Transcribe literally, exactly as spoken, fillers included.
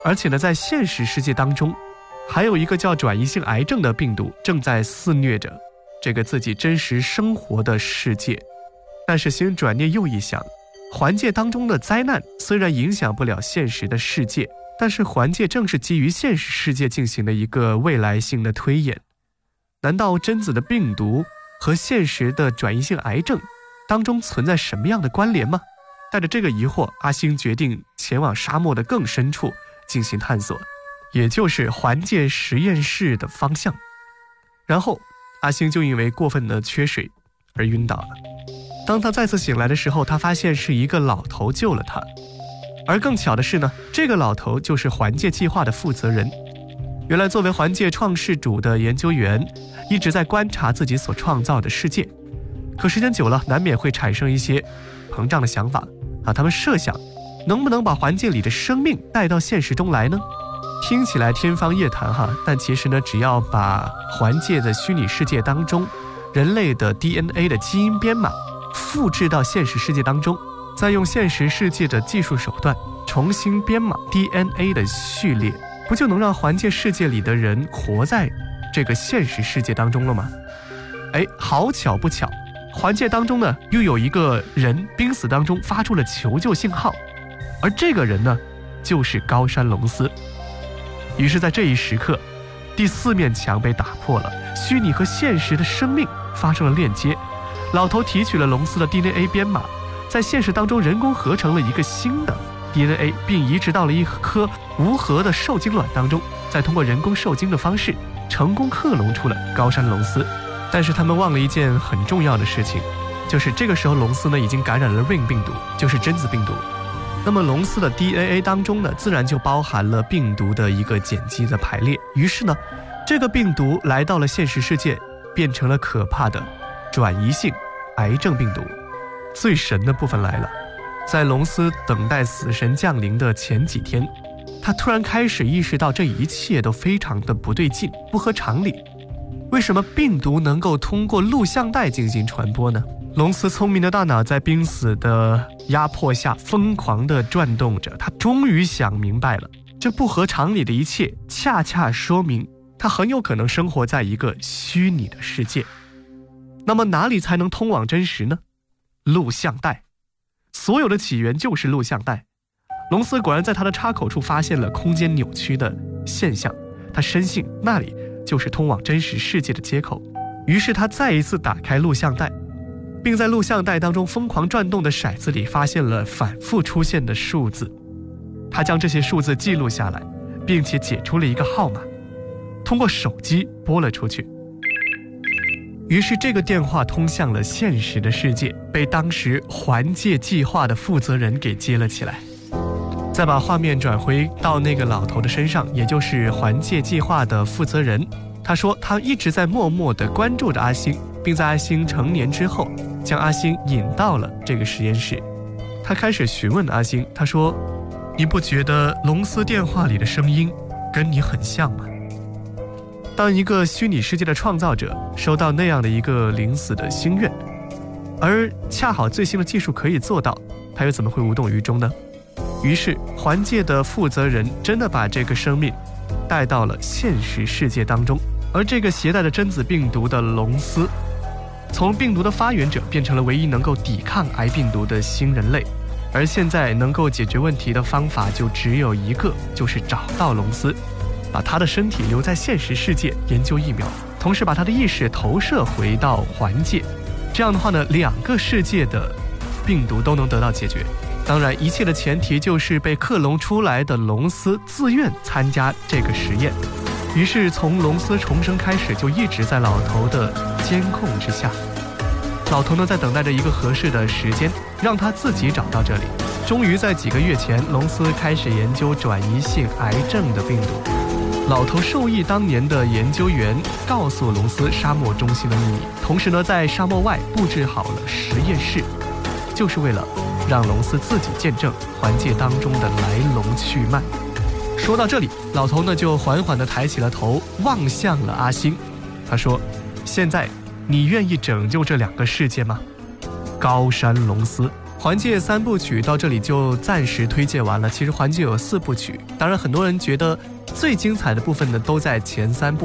而且呢，在现实世界当中，还有一个叫转移性癌症的病毒正在肆虐着这个自己真实生活的世界。但是心转念又一想，环界当中的灾难虽然影响不了现实的世界，但是环界正是基于现实世界进行的一个未来性的推演。难道贞子的病毒和现实的转移性癌症当中存在什么样的关联吗？带着这个疑惑，阿星决定前往沙漠的更深处进行探索，也就是环界实验室的方向。然后阿星就因为过分的缺水而晕倒了。当他再次醒来的时候，他发现是一个老头救了他。而更巧的是呢，这个老头就是环界计划的负责人。原来作为环界创世主的研究员，一直在观察自己所创造的世界，可时间久了难免会产生一些膨胀的想法啊，他们设想能不能把环界里的生命带到现实中来呢？听起来天方夜谭哈，但其实呢，只要把环界的虚拟世界当中人类的 D N A 的基因编码复制到现实世界当中，再用现实世界的技术手段重新编码 D N A 的序列，不就能让环界世界里的人活在这个现实世界当中了吗？哎，好巧不巧，环界当中呢，又有一个人濒死当中发出了求救信号，而这个人呢，就是高山龙司。于是在这一时刻，第四面墙被打破了，虚拟和现实的生命发生了链接。老头提取了龙司的 D N A 编码，在现实当中人工合成了一个新的 D N A， 并移植到了一颗无核的受精卵当中，再通过人工受精的方式成功克隆出了高山龙司。但是他们忘了一件很重要的事情，就是这个时候龙司呢已经感染了 Ring 病毒，就是贞子病毒。那么龙司的 D N A 当中呢，自然就包含了病毒的一个碱基的排列。于是呢，这个病毒来到了现实世界，变成了可怕的转移性癌症病毒。最神的部分来了，在龙司等待死神降临的前几天，他突然开始意识到这一切都非常的不对劲，不合常理。为什么病毒能够通过录像带进行传播呢？龙司聪明的大脑在濒死的压迫下疯狂地转动着，他终于想明白了，这不合常理的一切恰恰说明他很有可能生活在一个虚拟的世界。那么哪里才能通往真实呢？录像带，所有的起源就是录像带。龙司果然在他的插口处发现了空间扭曲的现象，他深信那里就是通往真实世界的接口。于是他再一次打开录像带，并在录像带当中疯狂转动的骰子里发现了反复出现的数字。他将这些数字记录下来，并且解出了一个号码，通过手机拨了出去。于是这个电话通向了现实的世界，被当时环界计划的负责人给接了起来。再把画面转回到那个老头的身上，也就是环界计划的负责人，他说他一直在默默地关注着阿星，并在阿星成年之后将阿星引到了这个实验室。他开始询问阿星，他说，你不觉得龙司电话里的声音跟你很像吗？当一个虚拟世界的创造者收到那样的一个临死的心愿，而恰好最新的技术可以做到，他又怎么会无动于衷呢？于是环界的负责人真的把这个生命带到了现实世界当中，而这个携带着贞子病毒的龙司，从病毒的发源者变成了唯一能够抵抗癌病毒的新人类。而现在能够解决问题的方法就只有一个，就是找到龙司，把他的身体留在现实世界研究疫苗，同时把他的意识投射回到环界。这样的话呢，两个世界的病毒都能得到解决。当然一切的前提就是被克隆出来的龙司自愿参加这个实验。于是从龙司重生开始，就一直在老头的监控之下。老头呢，在等待着一个合适的时间，让他自己找到这里。终于在几个月前，龙司开始研究转移性癌症的病毒。老头受益当年的研究员告诉龙司沙漠中心的秘密，同时呢，在沙漠外布置好了实验室，就是为了让龙司自己见证环界当中的来龙去脉。说到这里，老头呢就缓缓地抬起了头，望向了阿星。他说，现在你愿意拯救这两个世界吗？高山龙司环界三部曲到这里就暂时推荐完了。其实环界有四部曲，当然很多人觉得最精彩的部分呢都在前三部。